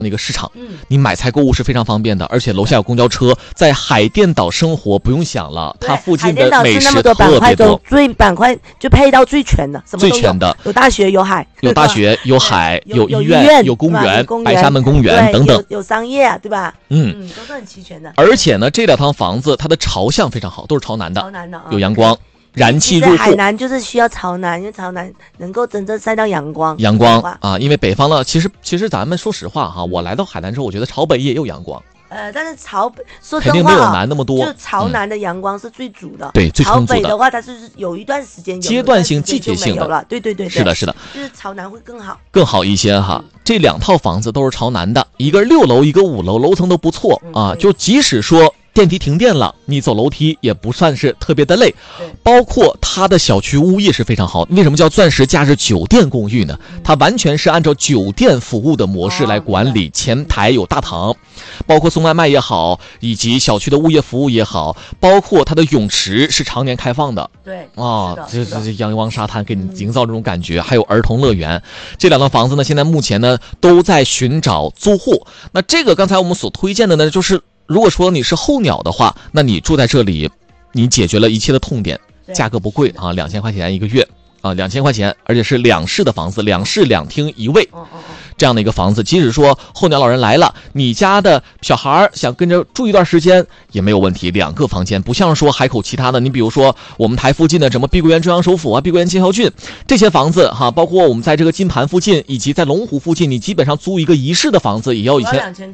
那个市场，你买菜购物是非常方便的，而且楼下有公交车，在海淀岛生活不用想了，它附近的美食特别多， 板块就配到最全的，什么都有， 最全的， 有大学有海， 有大学有海有医院有公园，白沙门公园等等， 有商业啊，对吧？都是很齐全的。 而且呢，这两套房子它的朝向非常好，都是朝南的，有阳光。燃气入户， 海南就是需要朝南，因为朝南能够真正晒到阳光啊。因为北方呢，其实咱们说实话哈，我来到海南之后，我觉得朝北也有阳光。 但是朝北说真话，肯定没有南那么多， 就朝南的阳光是最足的， 对，最充足的。 朝北的话，它是有一段时间阶段性、季节性的了，对， 是的， 就是朝南会更好一些哈。这两套房子都是朝南的，一个6楼，一个5楼，楼层都不错啊。就即使说电梯停电了，你走楼梯也不算是特别的累。包括它的小区物业是非常好。为什么叫钻石假日酒店公寓呢？它完全是按照酒店服务的模式来管理，前台有大堂，包括送外卖也好，以及小区的物业服务也好，包括它的泳池是常年开放的。 对啊，这阳光沙滩给你营造这种感觉，还有儿童乐园。这两套房子呢，现在目前呢都在寻找租户。那这个刚才我们所推荐的呢，就是如果说你是候鸟的话，那你住在这里，你解决了一切的痛点，价格不贵啊，2000块钱一个月啊，2000块钱，而且是2室的房子，2室2厅1卫，这样的一个房子，即使说候鸟老人来了，你家的小孩想跟着住一段时间也没有问题，2个房间，不像说海口其他的，你比如说我们台附近的什么碧桂园中央首府啊、碧桂园金豪郡这些房子哈，包括我们在这个金盘附近以及在龙湖附近，你基本上租一个1室的房子也要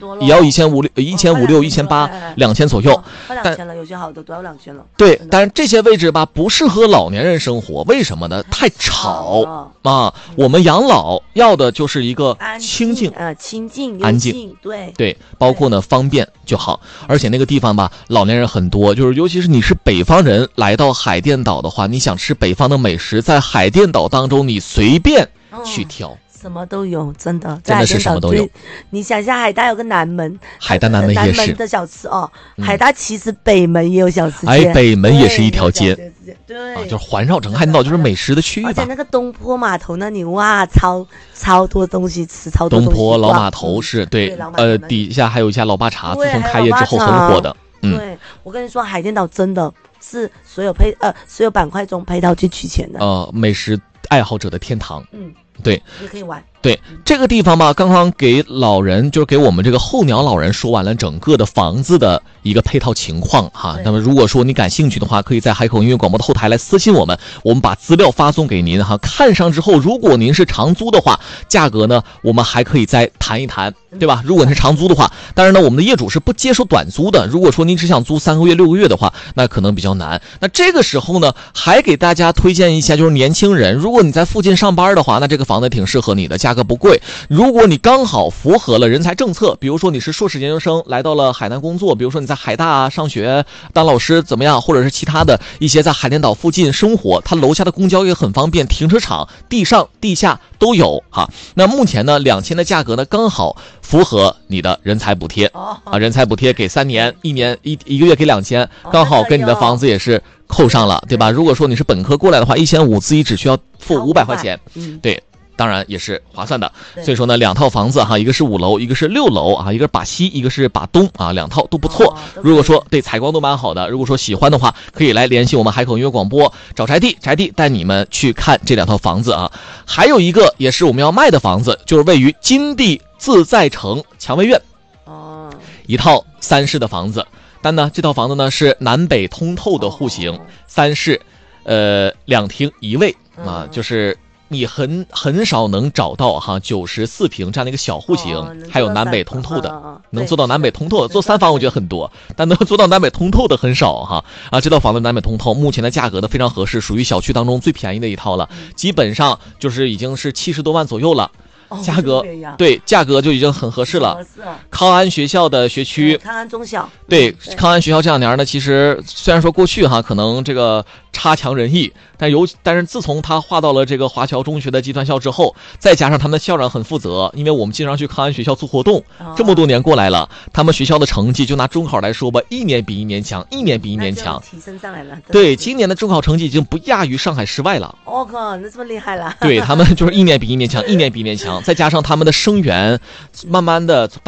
1500、1500、1800、2000左右， 快2000了，有些好的都要2000了。 对，但是这些位置吧不适合老年人生活，为什么呢？太吵啊！我们养老要的就是一个清静、安静，对，包括呢方便就好。而且那个地方吧，老年人很多，就是尤其是你是北方人来到海淀岛的话，你想吃北方的美食，在海淀岛当中你随便去挑。 什么都有，真的是什么都有。 你想一下，海大有个南门， 海大南门也是南门的小吃哦。海大其实北门也有小吃街，北门也是一条街， 对啊，就是环绕整个海淀岛就是美食的区域吧。 而且那个东坡码头那里哇，超多东西吃，超多东西。 东坡老码头是对，底下还有一家老爸茶，自从开业之后很火的。 对，我跟你说，海淀岛真的是所有板块中配套最齐全的。 美食爱好者的天堂。对， 也可以玩。 对，这个地方吧，刚刚给老人，就是给我们这个候鸟老人说完了整个的房子的一个配套情况哈。那么如果说你感兴趣的话，可以在海口音乐广播的后台来私信我们，我们把资料发送给您哈。看上之后，如果您是长租的话，价格呢我们还可以再谈一谈，对吧？如果你是长租的话，当然呢我们的业主是不接受短租的。如果说您只想租3个月、6个月的话，那可能比较难。那这个时候呢，还给大家推荐一下，就是年轻人，如果你在附近上班的话，那这个房子挺适合你的，价格不贵。如果你刚好符合了人才政策，比如说你是硕士研究生来到了海南工作，比如说你在海大上学当老师怎么样，或者是其他的一些在海淀岛附近生活，它楼下的公交也很方便，停车场地上地下都有哈。那目前呢2000的价格呢刚好符合你的人才补贴啊，人才补贴给3年，1年一个月给2000，刚好跟你的房子也是扣上了，对吧？如果说你是本科过来的话，1500自己只需要付500块钱，对。当然也是划算的，所以说呢，2套房子哈，一个是5楼，一个是6楼啊，一个是把西，一个是把东啊，2套都不错。如果说对采光都蛮好的，如果说喜欢的话，可以来联系我们海口音乐广播，找宅地带你们去看这2套房子啊。还有一个也是我们要卖的房子，就是位于金地自在城蔷薇苑，一套3室的房子，但呢这套房子呢是南北通透的户型，3室2厅1卫啊，就是你很少能找到哈94平这样的一个小户型，还有南北通透的，能做到南北通透的，做3房我觉得很多，但能做到南北通透的很少哈。这套房子南北通透，目前的价格呢非常合适，属于小区当中最便宜的一套了，基本上就是已经是70多万左右了。价格对价格就已经很合适了。康安学校的学区， 康安中小， 对康安学校这2年呢，其实虽然说过去哈可能这个差强人意， 但是自从他划到了这个华侨中学的集团校之后，再加上他们的校长很负责，因为我们经常去康安学校做活动，这么多年过来了，他们学校的成绩就拿中考来说吧，一年比一年强，一年比一年强， 提升上来了。 对，今年的中考成绩已经不亚于上海市外了。 哦靠，那这么厉害了？ 对，他们就是一年比一年强，一年比一年强，再加上他们的生源，慢慢的